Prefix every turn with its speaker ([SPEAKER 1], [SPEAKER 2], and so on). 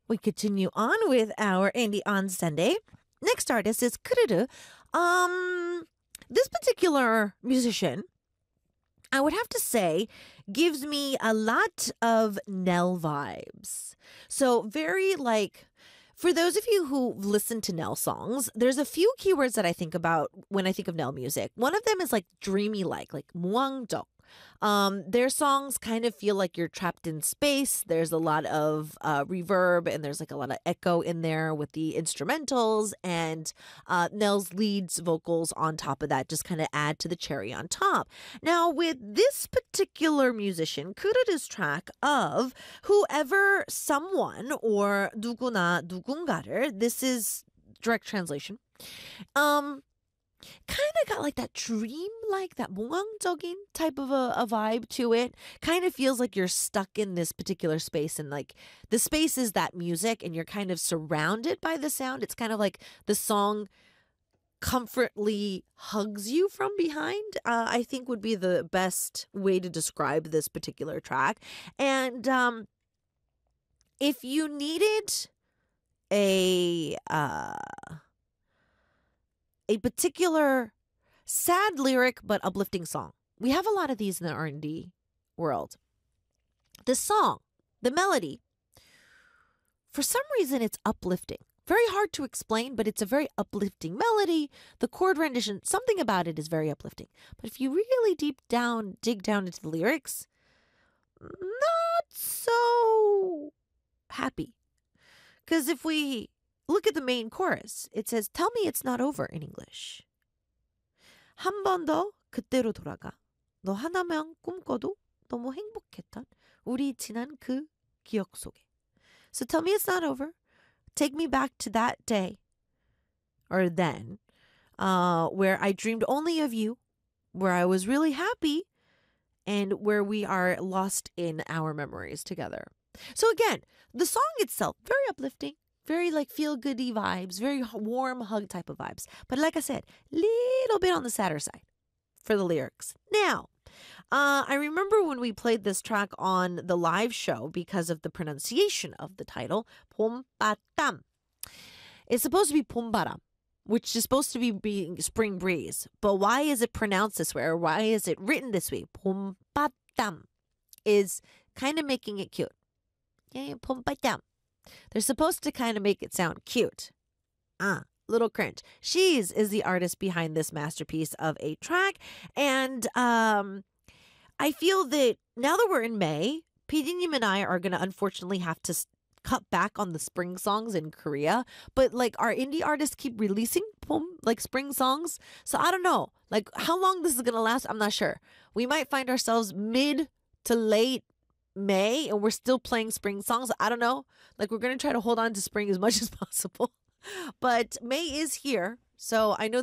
[SPEAKER 1] We continue on with our Indie on Sunday. Next artist is Kururu. This particular musician, I would have to say, gives me a lot of Nell vibes. So very like, for those of you who listen to Nell songs, there's a few keywords that I think about when I think of Nell music. One of them is like dreamy like muangjeok. Their songs kind of feel like you're trapped in space. There's a lot of reverb and there's like a lot of echo in there with the instrumentals, and Nell's leads vocals on top of that just kind of add to the cherry on top. Now, with this particular musician, Kururu's track of Whoever Someone or 누구나 누군가를, this is direct translation. Kind of got like that dream, like that 몽환적인 type of a vibe to it. Kind of feels like you're stuck in this particular space, and like the space is that music and you're kind of surrounded by the sound. It's kind of like the song comfortably hugs you from behind, I think would be the best way to describe this particular track. And if you needed a particular sad lyric but uplifting song. We have a lot of these in the R&D world. The song, the melody, for some reason it's uplifting. Very hard to explain, but it's a very uplifting melody. The chord rendition, something about it is very uplifting. But if you really dig down into the lyrics, not so happy. Because if we look at the main chorus, it says, "Tell me it's not over" in English. 한 번 더 그때로 돌아가. 너 하나만 꿈꿔도 너무 행복했던 우리 지난 그 기억 속에. So tell me it's not over. Take me back to that day, or then, where I dreamed only of you, where I was really happy, and where we are lost in our memories together. So again, the song itself, very uplifting. Very like feel-goody vibes, very warm hug type of vibes. But like I said, little bit on the sadder side for the lyrics. Now, I remember when we played this track on the live show because of the pronunciation of the title, 봄바람. It's supposed to be 봄바람, which is supposed to be being spring breeze. But why is it pronounced this way, or why is it written this way? 봄바람 is kind of making it cute. Yeah, 봄바람. They're supposed to kind of make it sound cute. Little cringe. She's is the artist behind this masterpiece of a track. And I feel that now that we're in May, PD님 and I are going to unfortunately have to cut back on the spring songs in Korea. But like our indie artists keep releasing like spring songs. So I don't know. Like how long this is going to last, I'm not sure. We might find ourselves mid to late May and we're still playing spring songs. I don't know. Like we're going to try to hold on to spring as much as possible. But May is here. So I know